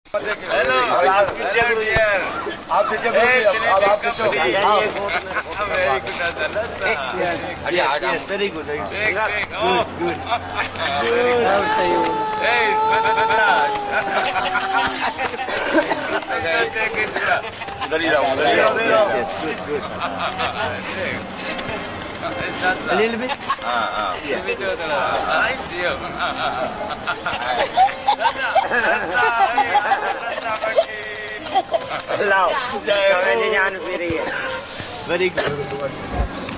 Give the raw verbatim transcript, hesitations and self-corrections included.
Hello, last picture here. आप पीछे बोलिए, अब आप पीछे हो। Very good, Nazar. Yes, yes, very good. Very good. Take, take. Oh, Good. very good. Hey, take it. उधर ही रहो, उधर ही रहो। Yes, yes, good, good. A little bit. Ah, ah. Yeah. Nice, you. Allow. Very good.